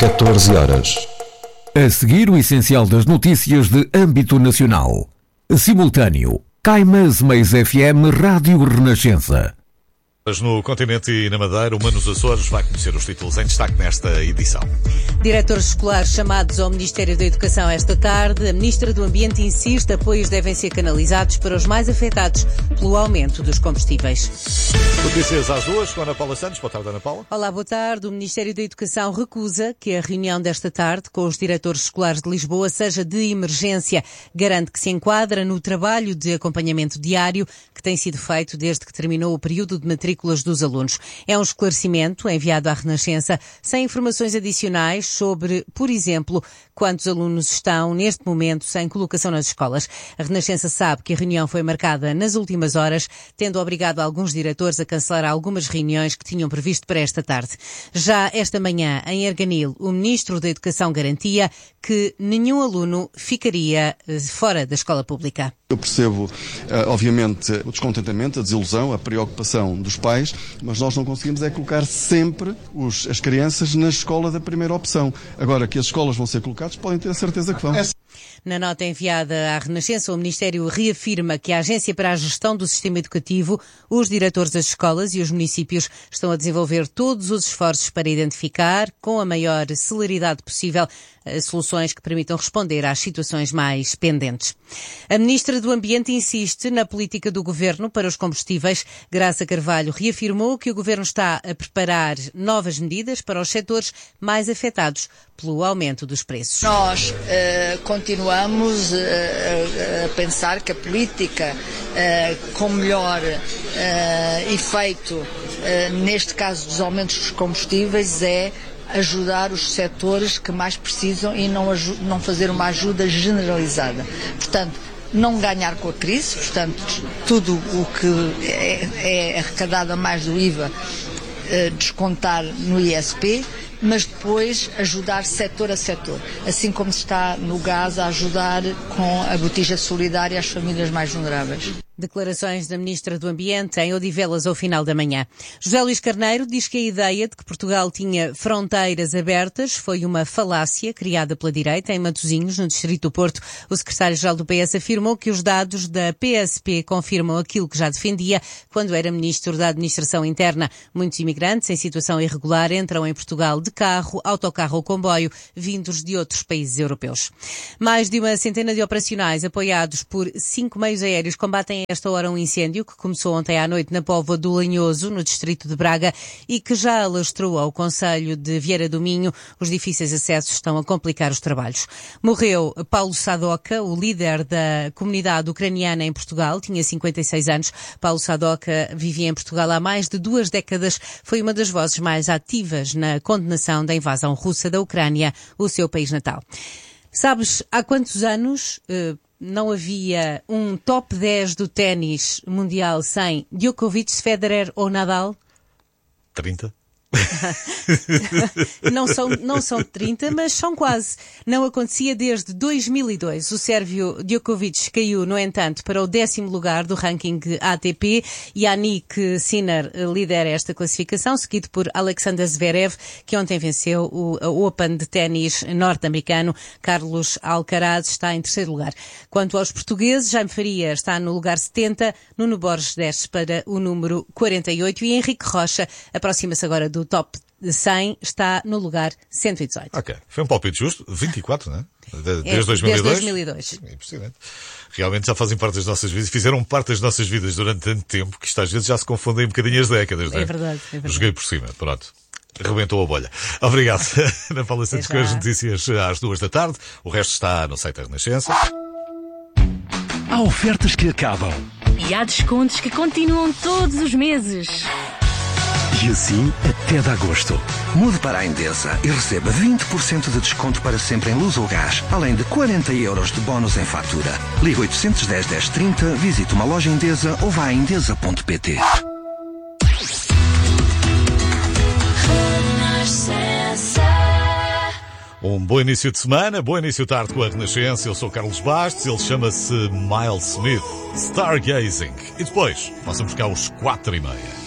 14 horas. A seguir, o essencial das notícias de âmbito nacional. Simultâneo. Caimãs Meias FM Rádio Renascença. No continente e na Madeira, o Manos Açores vai conhecer os títulos em destaque nesta edição. Diretores escolares chamados ao Ministério da Educação esta tarde. A Ministra do Ambiente insiste, apoios devem ser canalizados para os mais afetados pelo aumento dos combustíveis. Notícias às 2, com Ana Paula Santos. Boa tarde, Ana Paula. Olá, boa tarde. O Ministério da Educação recusa que a reunião desta tarde com os diretores escolares de Lisboa seja de emergência. Garante que se enquadra no trabalho de acompanhamento diário que tem sido feito desde que terminou o período de matrículas dos alunos. É um esclarecimento enviado à Renascença sem informações adicionais sobre, por exemplo, quantos alunos estão neste momento sem colocação nas escolas. A Renascença sabe que a reunião foi marcada nas últimas horas, tendo obrigado alguns diretores a cancelar algumas reuniões que tinham previsto para esta tarde. Já esta manhã, em Arganil, o Ministro da Educação garantia que nenhum aluno ficaria fora da escola pública. Eu percebo, obviamente, o descontentamento, a desilusão, a preocupação dos pais, mas nós não conseguimos colocar sempre as crianças na escola da primeira opção. Agora, que as escolas vão ser colocadas, podem ter a certeza que vão. Na nota enviada à Renascença, o Ministério reafirma que a Agência para a Gestão do Sistema Educativo, os diretores das escolas e os municípios estão a desenvolver todos os esforços para identificar, com a maior celeridade possível, soluções que permitam responder às situações mais pendentes. A Ministra do Ambiente insiste na política do Governo para os combustíveis. Graça Carvalho reafirmou que o Governo está a preparar novas medidas para os setores mais afetados pelo aumento dos preços. Nós continuamos a pensar que a política com melhor efeito, neste caso dos aumentos dos combustíveis, é ajudar os setores que mais precisam e não fazer uma ajuda generalizada. Portanto, não ganhar com a crise, portanto, tudo o que é arrecadado a mais do IVA, descontar no ISP, mas depois ajudar setor a setor, assim como se está no gás a ajudar com a botija solidária às famílias mais vulneráveis. Declarações da Ministra do Ambiente em Odivelas ao final da manhã. José Luís Carneiro diz que a ideia de que Portugal tinha fronteiras abertas foi uma falácia criada pela direita em Matosinhos, no Distrito do Porto. O secretário-geral do PS afirmou que os dados da PSP confirmam aquilo que já defendia quando era Ministro da Administração Interna. Muitos imigrantes em situação irregular entram em Portugal de carro, autocarro ou comboio, vindos de outros países europeus. Mais de uma centena de operacionais apoiados por 5 meios aéreos combatem esta hora um incêndio que começou ontem à noite na Póvoa do Lanhoso, no distrito de Braga, e que já alastrou ao concelho de Vieira do Minho. Os difíceis acessos estão a complicar os trabalhos. Morreu Paulo Sadoka, o líder da comunidade ucraniana em Portugal, tinha 56 anos. Paulo Sadoka vivia em Portugal há mais de 2 décadas. Foi uma das vozes mais ativas na condenação da invasão russa da Ucrânia, o seu país natal. Sabes há quantos anos não havia um top 10 do ténis mundial sem Djokovic, Federer ou Nadal? 30? Não são 30, mas são quase. Não acontecia desde 2002. O sérvio Djokovic caiu, no entanto, para o 10º lugar do ranking ATP. Yannick Sinner lidera esta classificação, seguido por Alexander Zverev, que ontem venceu o Open de ténis norte-americano. Carlos Alcaraz está em 3º lugar. Quanto aos portugueses, Jaime Faria está no lugar 70, Nuno Borges desce para o número 48 e Henrique Rocha aproxima-se agora do top 100, está no lugar 118. Ok, foi um palpite justo, 24, não é? Desde 2002? Desde 2002. É impressionante. Realmente já fazem parte das nossas vidas, fizeram parte das nossas vidas durante tanto tempo que isto às vezes já se confundem um bocadinho as décadas, não é? É verdade. Joguei por cima, pronto. Rebentou a bolha. Obrigado. Ana Paula Santos com as notícias às 2 da tarde. O resto está no site da Renascença. Há ofertas que acabam. E há descontos que continuam todos os meses. E assim até de agosto. Mude para a Endesa e receba 20% de desconto para sempre em luz ou gás, além de 40 euros de bónus em fatura. Ligue 810 1030, visite uma loja Endesa ou vá a endesa.pt. Um bom início de semana, bom início de tarde com a Renascença. Eu sou Carlos Bastos, ele chama-se Miles Smith, Stargazing. E depois, possam buscar os 4h30.